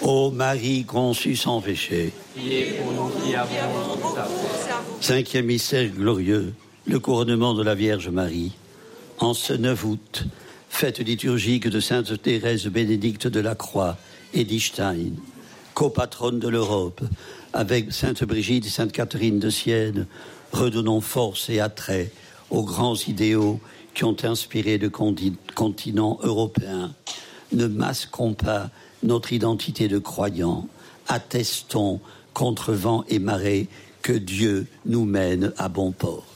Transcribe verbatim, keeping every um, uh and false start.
Ô Marie conçue sans péché. Priez pour nous qui avons sa Cinquième mystère glorieux, le couronnement de la Vierge Marie. En ce neuf août, fête liturgique de Sainte Thérèse Bénédicte de la Croix et d'Istein, copatronne de l'Europe, avec Sainte Brigitte et Sainte Catherine de Sienne, redonnons force et attrait aux grands idéaux qui ont inspiré le continent européen. Ne masquons pas notre identité de croyants, attestons contre vent et marée que Dieu nous mène à bon port.